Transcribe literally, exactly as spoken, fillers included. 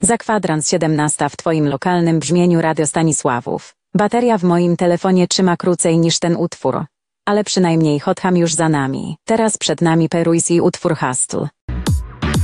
Za kwadrans siedemnasta w twoim lokalnym brzmieniu Radio Stanisławów. Bateria w moim telefonie trzyma krócej niż ten utwór. Ale przynajmniej Hot Ham już za nami. Teraz przed nami Peruis i utwór Hustle.